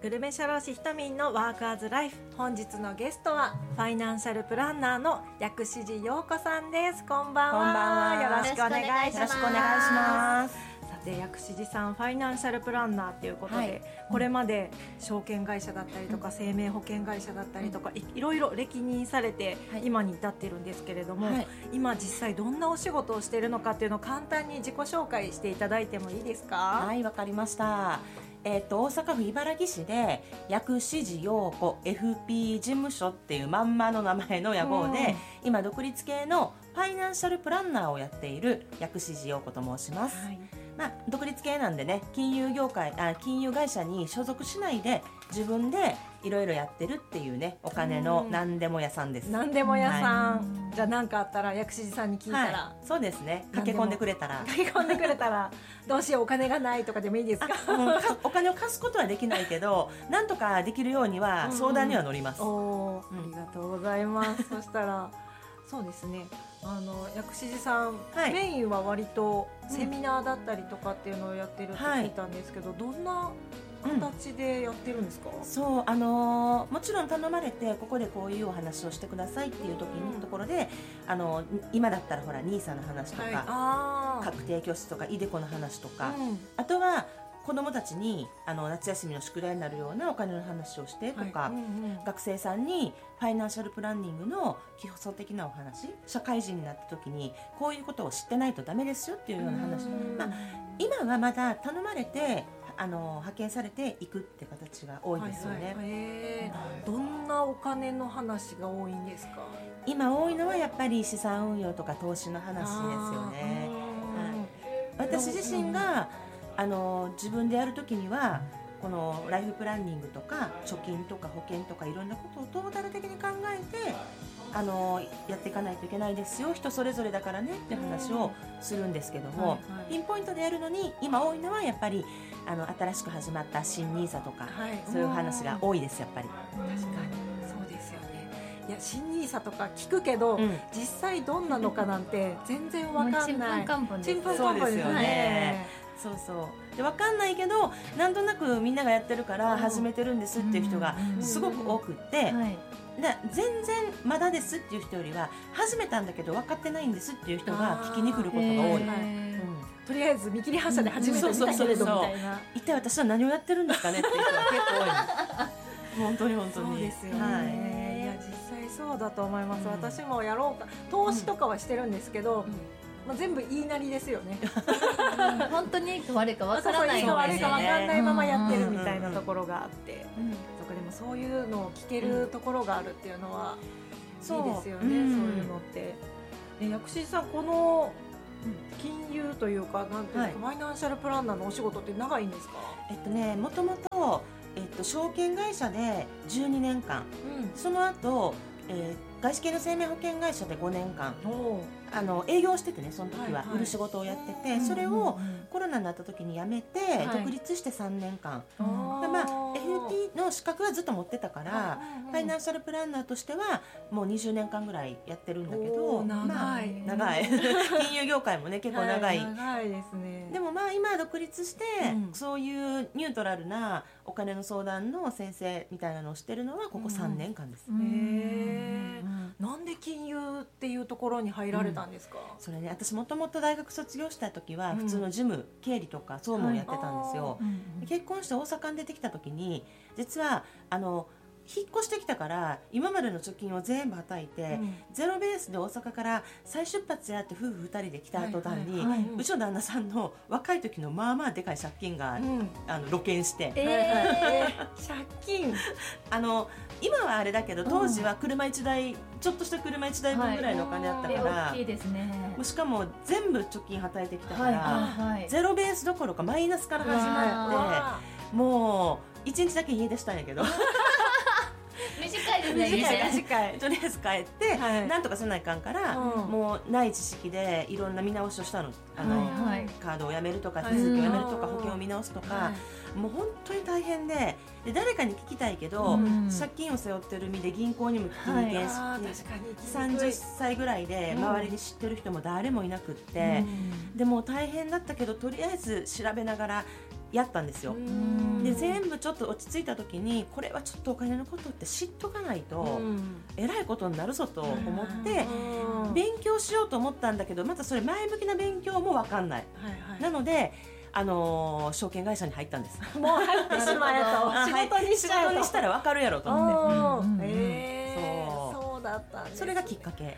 グルメ社労士ひとみんのワーカーズライフ。本日のゲストはファイナンシャルプランナーの薬師寺陽子さんです。こんばんは。 こんばんは。 よろしくお願いします。 よろしくお願いします。 さて薬師寺さんファイナンシャルプランナーということで、これまで証券会社だったりとか、生命保険会社だったりとか、いろいろ歴任されて、今に至っているんですけれども、今実際どんなお仕事をしているのかっていうのを簡単に自己紹介していただいてもいいですか？ はい、わかりました。大阪府茨木市で薬師寺陽子 FP 事務所っていうまんまの名前の屋号で、今独立系のファイナンシャルプランナーをやっている薬師寺陽子と申します。独立系なんでね、金融会社に所属しないで自分でいろいろやってるっていうね、お金の何でも屋さんです。 何でも屋さん、じゃあ何かあったら薬師寺さんに聞いたら、 そうですね、駆け込んでくれたらどうしようお金がないとかでもいいですか？ お金を貸すことはできないけど、なんとかできるようには相談には乗ります。 ありがとうございます。そしたらそうですね、薬師寺さん、メインは割とセミナーだったりとかっていうのをやってるって聞いたんですけど、どんな形でやってるんですか？ そう、もちろん頼まれてここでこういうお話をしてくださいっていう時にところで、今だったらほら NISA の話とか、確定拠出とかイデコの話とか、あとは子どもたちに夏休みの宿題になるようなお金の話をしてとか、学生さんにファイナンシャルプランニングの基礎的なお話、社会人になった時にこういうことを知ってないとダメですよっていうような話、今はまだ頼まれて派遣されていくって形が多いですよね。 どんなお金の話が多いんですか？ 今多いのはやっぱり資産運用とか投資の話ですよね。私自身が自分でやるときにはこのライフプランニングとか貯金とか保険とかいろんなことをトータル的に考えてやっていかないといけないですよ、人それぞれだからねって話をするんですけども、ピンポイントでやるのに今多いのはやっぱり新しく始まった新 NISA とか、そういう話が多いです。やっぱり確かにそうですよね。いや、新 NISA とか聞くけど、実際どんなのかなんて全然わかんない。 ちんぷんかんぷんです。 そうですよね。そうで分かんないけど、なんとなくみんながやってるから始めてるんですっていう人がすごく多くって、全然まだですっていう人よりは始めたんだけど分かってないんですっていう人が聞きに来ることが多い。 とりあえず見切り発車で始めてみたけれどみたいな、 一体私は何をやってるんですかねっていう人が結構多い。本当にそうですよね。いや、実際そうだと思います。私もやろうか、投資とかはしてるんですけど、全部言いなりですよね。 本当にいいか悪いか分からないので、分かんないままやってるみたいなところがあって、でもそういうのを聞けるところがあるっていうのはいいですよね。そういうのって。薬師さん、この金融というか、なんていうか、ファイナンシャルプランナーのお仕事って長いんですか？ もともと証券会社で12年間、その後外資系の生命保険会社で5年間営業しててね、その時は売る仕事をやってて、それをコロナになった時に辞めて独立して3年間、FP の資格はずっと持ってたから、ファイナンシャルプランナーとしてはもう20年間ぐらいやってるんだけど、長い金融業界もね結構長いですね。 でも今独立して、そういうニュートラルなお金の相談の先生みたいなのをしてるのはここ3年間です。 なんで金融っていうところに入られたんですか？ それね、私もともと大学卒業した時は普通の事務、経理とか総務をやってたんですよ。結婚して大阪に出てきた時に、実は引っ越してきたから今までの貯金を全部はたいて、ゼロベースで大阪から再出発やって夫婦2人で来た途端に、うちの旦那さんの若い時のまあまあでかい借金が、露見して、 借金今はあれだけど当時は車1台、ちょっとした車1台分ぐらいのお金だったから、 大きいですね。 しかも全部貯金はたいてきたから、ゼロベースどころかマイナスから始まって、もう1日だけ家出したんやけど短いですね。 短いとりあえず帰って、なんとかせないかんから、もうない知識でいろんな見直しをしたの。カードをやめるとか手続きをやめるとか保険を見直すとか、もう本当に大変で、誰かに聞きたいけど、借金を背負ってる身で銀行にも聞きに行けんし、30歳ぐらいで周りに知ってる人も誰もいなくって、でも大変だったけどとりあえず調べながらやったんですよ。で全部ちょっと落ち着いた時にこれはちょっとお金のことって知っとかないとえらいことになるぞと思って勉強しようと思ったんだけど、またそれ前向きな勉強も分かんない、なので証券会社に入ったんです。 もう入ってしまえと仕事にしたら分かるやろと思って、 そうだったんです。 それがきっかけ。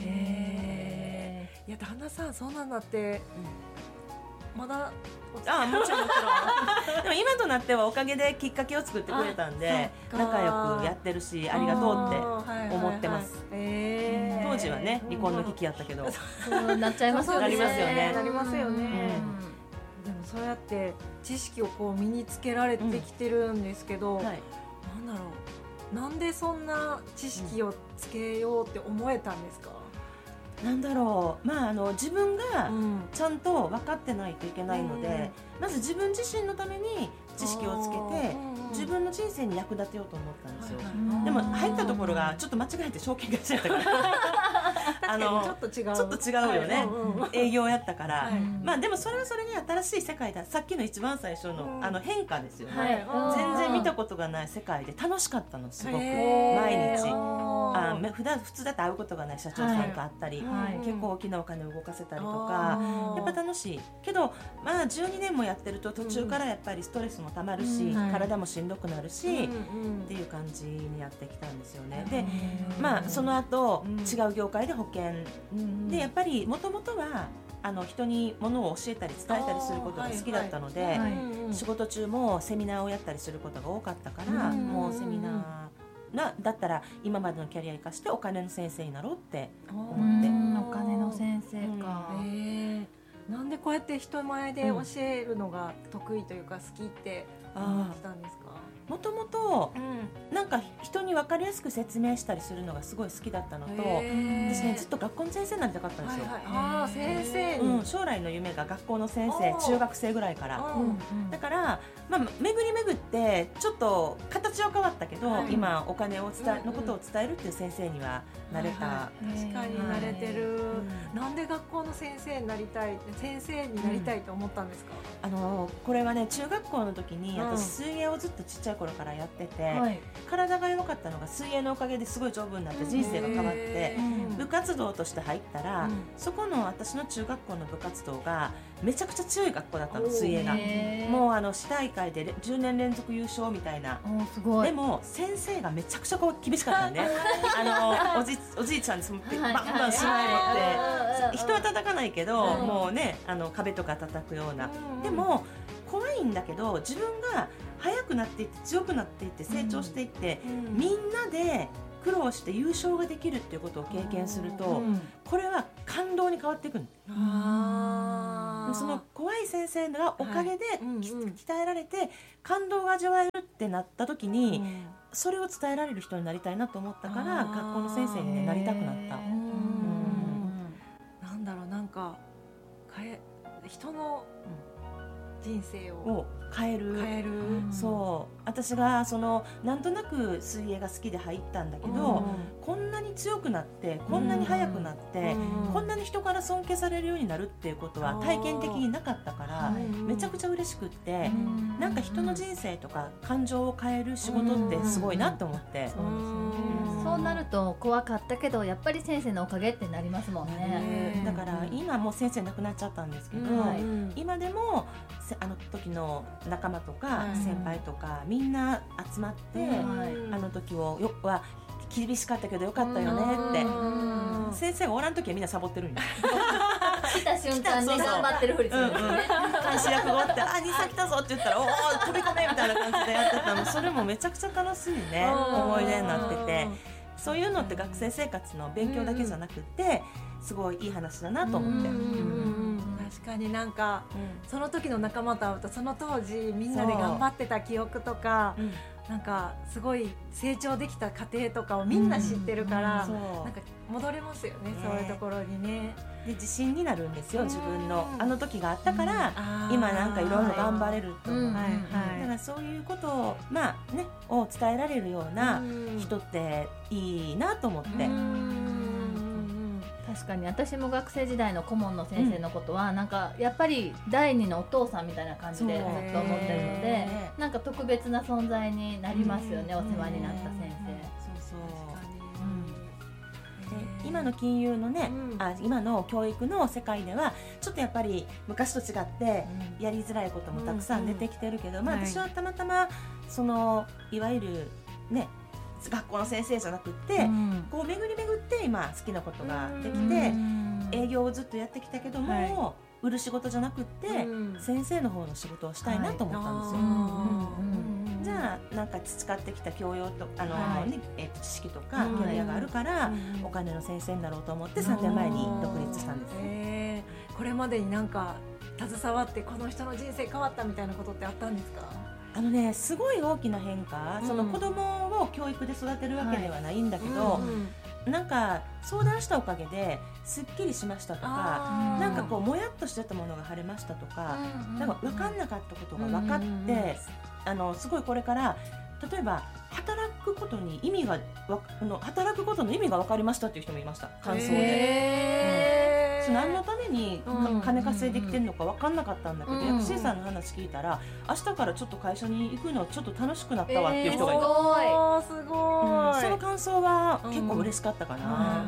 いや旦那さんそうなんだって、まだもちろんもちろんでも今となってはおかげできっかけを作ってくれたんで仲良くやってるし、ありがとうって思ってます。当時はね離婚の危機やったけどそうなっちゃいますよね。 なりますよね。 なりますよね。でもそうやって知識をこう身につけられてきてるんですけど、なんだろう、なんでそんな知識をつけようって思えたんですか？ なんだろう、自分がちゃんと分かってないといけないので、まず自分自身のために知識をつけて自分の人生に役立てようと思ったんですよ。でも入ったところがちょっと間違えて証券会社やったからちょっと違うよね、営業やったから、でもそれはそれに新しい世界だ。さっきの一番最初の変化ですよね、全然見たことがない世界で楽しかったの、すごく毎日普通だって会うことがない社長さんと会ったり、結構大きなお金を動かせたりとかやっぱ楽しいけど、12年もやってると途中からやっぱりストレスもたまるし、体もしんどくなるし、っていう感じにやってきたんですよね。でその後、違う業界で保険でやっぱりもともとは人に物を教えたり伝えたりすることが好きだったので、仕事中もセミナーをやったりすることが多かったから、もうセミナーだったら今までのキャリア生かしてお金の先生になろうって思って。 お金の先生か。 なんでこうやって人前で教えるのが得意というか好きって思ってたんですか？ もともとなんか人に分かりやすく説明したりするのがすごい好きだったのと、私ねずっと学校の先生になりたかったんですよ。 先生に、 将来の夢が学校の先生、中学生ぐらいから、だから巡り巡ってちょっと形は変わったけど、今お金のことを伝えるっていう先生にはなれた。 確かになれてる。なんで学校の先生になりたいと思ったんですか？ これはね中学校の時に私水泳をずっとちっちゃい頃からやってて、体が弱かったのが水泳のおかげですごい丈夫になって人生が変わって、部活動として入ったら、そこの私の中学校の部活動がめちゃくちゃ強い学校だったの、水泳が。もう市大会で10年連続優勝みたいな。 すごい。 でも先生がめちゃくちゃ厳しかったんでおじいちゃんにバンバンスマイルって人は叩かないけど、もうね壁とか叩くような。でも怖いんだけど自分が速くなっていって強くなっていって成長していって、みんなで苦労して優勝ができるっていうことを経験すると、これは感動に変わっていくの。その怖い先生がおかげで鍛えられて感動が味わえるってなった時に、それを伝えられる人になりたいなと思ったから学校の先生に、なりたくなった。 なんだろう、なんか人の人生を変える。そう私がなんとなく水泳が好きで入ったんだけど、こんなに強くなってこんなに速くなって、こんなに人から尊敬されるようになるっていうことは体験的になかったから、めちゃくちゃ嬉しくって、なんか人の人生とか感情を変える仕事ってすごいなと思って。 そうなると怖かったけどやっぱり先生のおかげってなりますもんね。 だから今もう先生亡くなっちゃったんですけど、今でも時の仲間とか先輩とかみんな集まって、あの時は厳しかったけどよかったよねって。先生がおらん時はみんなサボってるんよ。 来た瞬間に頑張ってるふりするんですね。 監視役がおって「兄さん来たぞ」って言ったら「おお飛び込め」みたいな感じでやってたの。それもめちゃくちゃ楽しいね思い出になってて、そういうのって学生生活の勉強だけじゃなくてすごいいい話だなと思って。 確かになんか、その時の仲間と会うとその当時みんなで頑張ってた記憶とか、なんかすごい成長できた過程とかをみんな知ってるから、なんか戻れますよね、そういうところにね。 で自信になるんですよ、自分のあの時があったから、今なんかいろいろ頑張れると思う。だからそういうことをを伝えられるような人っていいなと思って。 確確かに私も学生時代の顧問の先生のことは、なんかやっぱり第二のお父さんみたいな感じでずっと思ってるので、なんか特別な存在になりますよね、お世話になった先生。 今の金融のね、今の教育の世界ではちょっとやっぱり昔と違ってやりづらいこともたくさん出てきてるけど、私はたまたまそのいわゆるね学校の先生じゃなくって、こう巡り巡って今好きなことができて、営業をずっとやってきたけども、売る仕事じゃなくって、先生の方の仕事をしたいなと思ったんですよ。じゃあなんか培ってきた教養と知識とかキャリアがあるから、お金の先生になろうと思って3年前に独立したんですね。 これまでになんか携わってこの人の人生変わったみたいなことってあったんですか？ すごい大きな変化、その子供を教育で育てるわけではないんだけど、なんか相談したおかげですっきりしましたとか、なんかこうもやっとしてたものが晴れましたとか、なんか分かんなかったことが分かって、すごいこれから例えば働くことの意味が分かりましたっていう人もいました、感想で。何のために金稼いできてるのか分かんなかったんだけど、薬師さんの話聞いたら明日からちょっと会社に行くのちょっと楽しくなったわっていう人がいた。 すごい、 その感想は結構嬉しかったかな。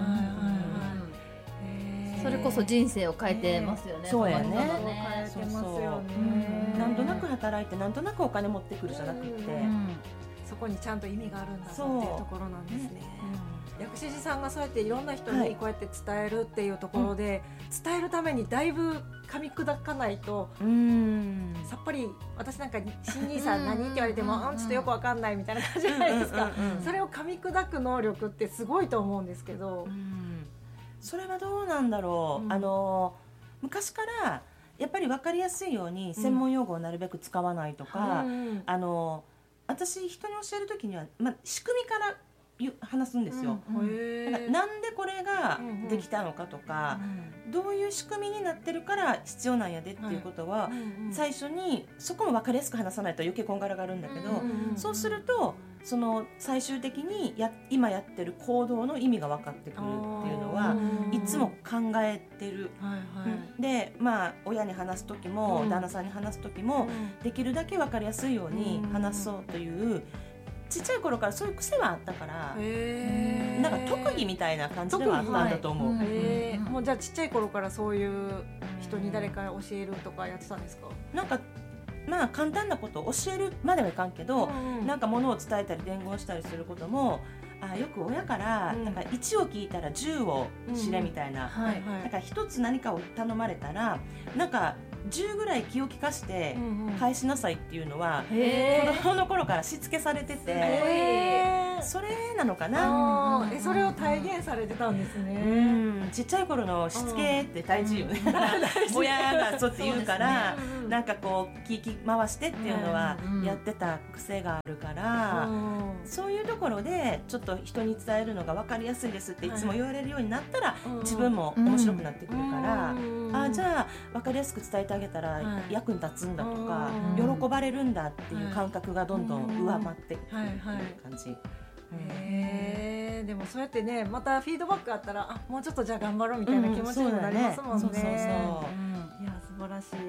それこそ人生を変えてますよね。 そうやね。 変えてますよね。 なんとなく働いてなんとなくお金持ってくるじゃなくて、 そこにちゃんと意味があるんだぞっていうところなんですね。薬師寺さんがそうやっていろんな人にこうやって伝えるっていうところで、伝えるためにだいぶ噛み砕かないと、さっぱり私なんか新兄さん何って言われてもちょっとよくわかんないみたいな感じじゃないですか。それを噛み砕く能力ってすごいと思うんですけど、 それはどうなんだろう。昔からやっぱり分かりやすいように専門用語をなるべく使わないとか、私人に教えるときには、仕組みから話すんですよ。なんでこれができたのかとか、どういう仕組みになってるから必要なんやでっていうことは、最初にそこも分かりやすく話さないと余計こんがらがるんだけど、そうするとその最終的に今やってる行動の意味が分かってくるっていうのはいつも考えてる。で親に話す時も旦那さんに話す時もできるだけ分かりやすいように話そうというちっちゃい頃からそういう癖はあったから、なんか特技みたいな感じではあったんだと思う。 もうじゃあちっちゃい頃からそういう人に誰か教えるとかやってたんですか？ なんか簡単なことを教えるまではいかんけど、なんか物を伝えたり伝言したりすることもよく親からなんか1を聞いたら10を知れみたいな、なんか1つ何かを頼まれたらなんか10ぐらい気を利かして返しなさいっていうのは子供の頃からしつけされてて、それなのかな。 それを体現されてたんですね。 ちっちゃい頃のしつけって大事よね。親がそうって言うからなんかこう聞き回してっていうのはやってた癖があるから、そういうところでちょっと人に伝えるのが分かりやすいですっていつも言われるようになったら自分も面白くなってくるから、じゃあ分かりやすく伝えてあげたら役に立つんだとか、喜ばれるんだっていう感覚がどんどん上回ってくるっていう感じ。 でもそうやってね、またフィードバックあったらもうちょっとじゃあ頑張ろうみたいな気持ちにもなりますもんね。いや素晴らしい。